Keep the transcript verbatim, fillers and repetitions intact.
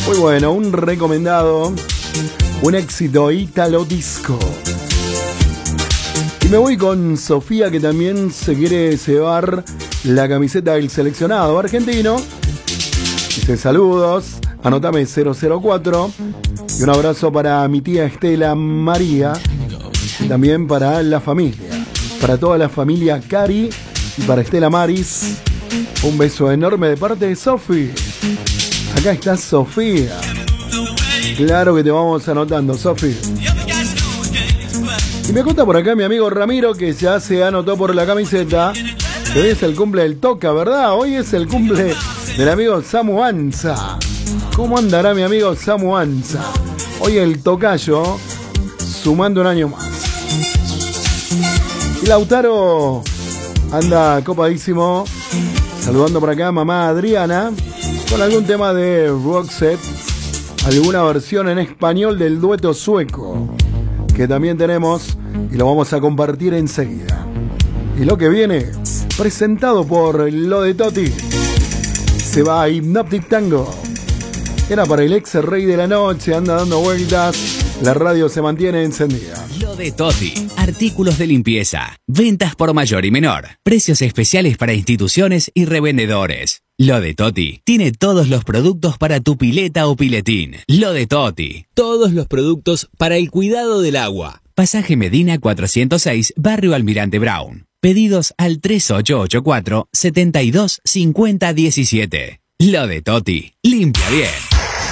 Muy bueno, un recomendado, un éxito ítalo disco. Y me voy con Sofía, que también se quiere llevar la camiseta del seleccionado argentino. Dice saludos, anótame cero cero cuatro. Y un abrazo para mi tía Estela María. Y también para la familia. Para toda la familia Cari y para Estela Maris. Un beso enorme de parte de Sofi. Acá está Sofía. Claro que te vamos anotando, Sofi. Y me cuenta por acá mi amigo Ramiro, que ya se anotó por la camiseta, que hoy es el cumple del Toca, ¿verdad? Hoy es el cumple del amigo Samu Anza. ¿Cómo andará mi amigo Samu Anza? Hoy el tocayo sumando un año más. Y Lautaro anda copadísimo, saludando por acá a mamá Adriana, con algún tema de Roxette, alguna versión en español del dueto sueco, que también tenemos y lo vamos a compartir enseguida. Y lo que viene, presentado por Lo de Toti, se va a Hypnotic Tango. Era para el ex rey de la noche, anda dando vueltas, la radio se mantiene encendida. Lo de Toti, artículos de limpieza, ventas por mayor y menor, precios especiales para instituciones y revendedores. Lo de Toti tiene todos los productos para tu pileta o piletín. Lo de Toti, todos los productos para el cuidado del agua. Pasaje Medina cuatrocientos seis, Barrio Almirante Brown. Pedidos al tres ocho ocho cuatro, siete dos cinco cero uno siete. Lo de Toti, limpia bien.